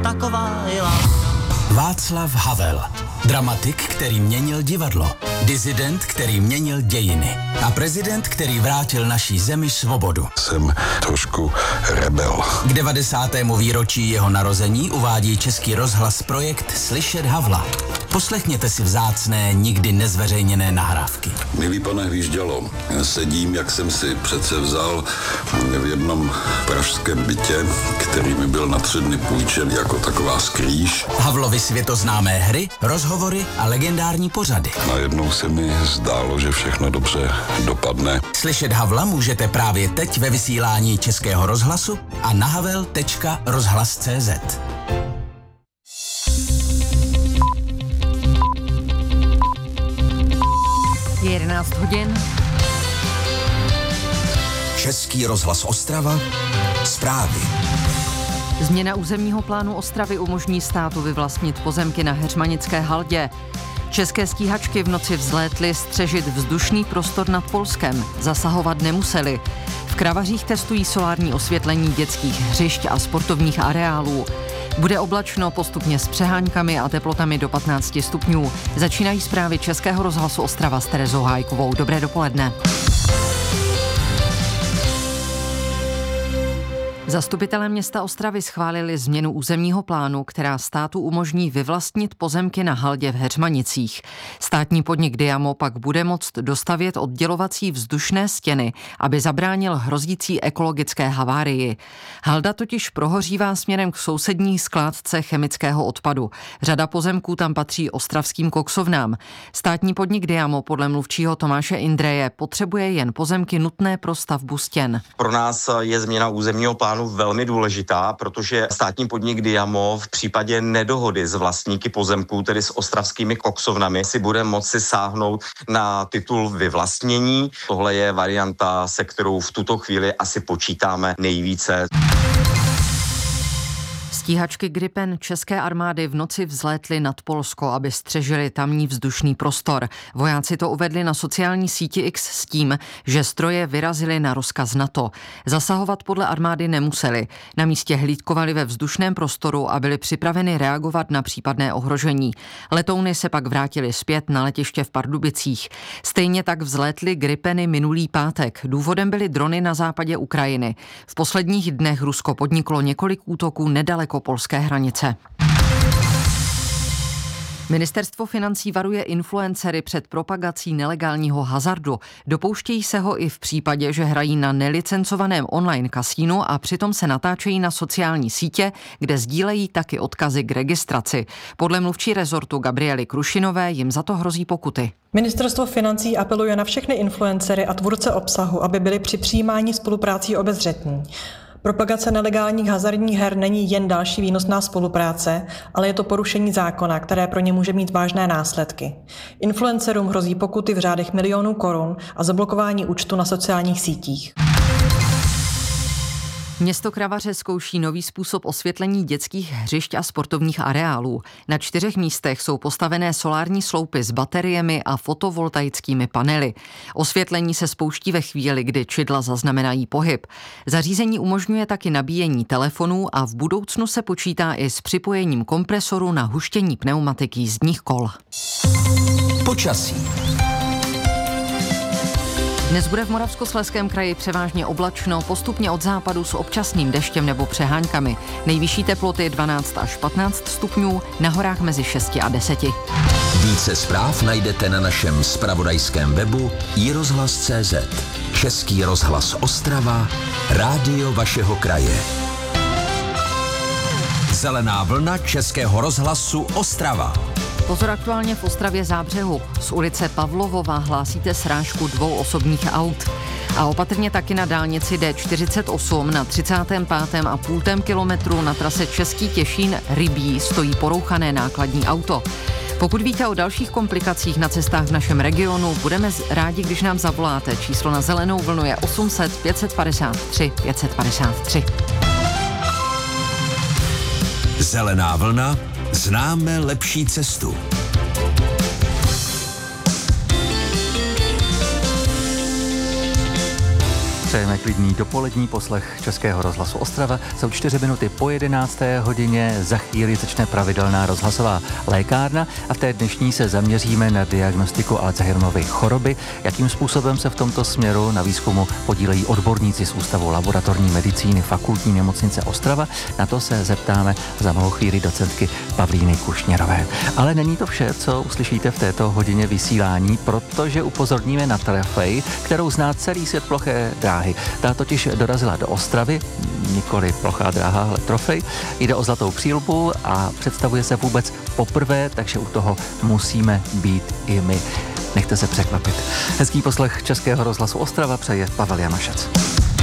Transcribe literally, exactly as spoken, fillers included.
taková je láska. Václav Havel. Dramatik, který měnil divadlo. Disident, který měnil dějiny. A prezident, který vrátil naší zemi svobodu. Jsem trošku rebel. K devadesátému výročí jeho narození uvádí Český rozhlas projekt Slyšet Havla. Poslechněte si vzácné, nikdy nezveřejněné nahrávky. Milý pane Hvíždělo, sedím, jak jsem si přece vzal v jednom pražském bytě, který mi byl na tři dny půjčen jako taková skrýš. Havlovy světoznámé hry, rozhovory a legendární pořady. Najednou se mi zdálo, že všechno dobře dopadne. Slyšet Havla můžete právě teď ve vysílání Českého rozhlasu a na havel tečka rozhlas tečka cé zet. Je jedenáct hodin. Český rozhlas Ostrava. Zprávy. Změna územního plánu Ostravy umožní státu vyvlastnit pozemky na Heřmanické haldě. České stíhačky v noci vzlétly střežit vzdušný prostor nad Polskem. Zasahovat nemuseli. V Kravařích testují solární osvětlení dětských hřišť a sportovních areálů. Bude oblačno, postupně s přeháňkami a teplotami do patnáct stupňů. Začínají zprávy Českého rozhlasu Ostrava s Terezou Hájkovou. Dobré dopoledne. Zastupitelé města Ostravy schválili změnu územního plánu, která státu umožní vyvlastnit pozemky na haldě v Heřmanicích. Státní podnik Diamo pak bude moct dostavět oddělovací vzdušné stěny, aby zabránil hrozící ekologické havárii. Halda totiž prohořívá směrem k sousední skládce chemického odpadu. Řada pozemků tam patří ostravským koksovnám. Státní podnik Diamo podle mluvčího Tomáše Indreje potřebuje jen pozemky nutné pro stavbu stěn. Pro nás je změna územního plánu velmi důležitá, protože státní podnik Diamo v případě nedohody s vlastníky pozemků, tedy s ostravskými koksovnami, si bude moci sáhnout na titul vyvlastnění. Tohle je varianta, se kterou v tuto chvíli asi počítáme nejvíce. Stíhačky Gripen české armády v noci vzlétly nad Polsko, aby střežili tamní vzdušný prostor. Vojáci to uvedli na sociální síti X s tím, že stroje vyrazily na rozkaz NATO. Zasahovat podle armády nemuseli. Na místě hlídkovali ve vzdušném prostoru a byli připraveni reagovat na případné ohrožení. Letouny se pak vrátily zpět na letiště v Pardubicích. Stejně tak vzlétly Gripeny minulý pátek. Důvodem byly drony na západě Ukrajiny. V posledních dnech Rusko podniklo několik útoků nedaleko polské hranice. Ministerstvo financí varuje influencery před propagací nelegálního hazardu. Dopouštějí se ho i v případě, že hrají na nelicencovaném online kasínu a přitom se natáčejí na sociální sítě, kde sdílejí taky odkazy k registraci. Podle mluvčí rezortu Gabriely Krušinové jim za to hrozí pokuty. Ministerstvo financí apeluje na všechny influencery a tvůrce obsahu, aby byli při přijímání spoluprácí obezřetní. Propagace nelegálních hazardních her není jen další výnosná spolupráce, ale je to porušení zákona, které pro ně může mít vážné následky. Influencerům hrozí pokuty v řádech milionů korun a zablokování účtu na sociálních sítích. Město Kravaře zkouší nový způsob osvětlení dětských hřišť a sportovních areálů. Na čtyřech místech jsou postavené solární sloupy s bateriemi a fotovoltaickými panely. Osvětlení se spouští ve chvíli, kdy čidla zaznamenají pohyb. Zařízení umožňuje taky nabíjení telefonů a v budoucnu se počítá i s připojením kompresoru na huštění pneumatik jízdních kol. Počasí. Dnes bude v Moravskoslezském kraji převážně oblačno, postupně od západu s občasným deštěm nebo přeháňkami. Nejvyšší teploty dvanáct až patnáct stupňů, na horách mezi šesti a deseti. Více zpráv najdete na našem zpravodajském webu i rozhlas tečka cé zet. Český rozhlas Ostrava, rádio vašeho kraje. Zelená vlna Českého rozhlasu Ostrava. Pozor aktuálně v Ostravě Zábřehu. Z ulice Pavlovova hlásíte srážku dvou osobních aut. A opatrně taky na dálnici D čtyřicet osm na třicátém pátém a půltém kilometru na trase Český Těšín Rybí stojí porouchané nákladní auto. Pokud víte o dalších komplikacích na cestách v našem regionu, budeme rádi, když nám zavoláte. Číslo na zelenou vlnu je osm set pět padesát tři pět padesát tři. Zelená vlna. Známe lepší cestu. Přejeme klidný dopolední poslech Českého rozhlasu Ostrava. Jsou čtyři minuty po jedenácté hodině, za chvíli začne pravidelná rozhlasová lékárna a v té dnešní se zaměříme na diagnostiku Alzheimerovy choroby. Jakým způsobem se v tomto směru na výzkumu podílejí odborníci z Ústavu laboratorní medicíny Fakultní nemocnice Ostrava? Na to se zeptáme za malou chvíli docentky Pavlíny Kušněrové. Ale není to vše, co uslyšíte v této hodině vysílání, protože upozorníme na trofej, kterou zná celý svět ploché dráhy. Ta totiž dorazila do Ostravy, nikoli plochá dráha, ale trofej. Jde o zlatou přílbu a představuje se vůbec poprvé, takže u toho musíme být i my. Nechte se překvapit. Hezký poslech Českého rozhlasu Ostrava přeje Pavel Janošec.